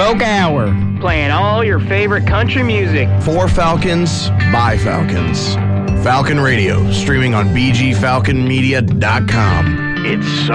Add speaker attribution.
Speaker 1: Smoke Hour.
Speaker 2: Playing all your favorite country music.
Speaker 3: For Falcons, by Falcons. Falcon Radio, streaming on bgfalconmedia.com.
Speaker 2: It's so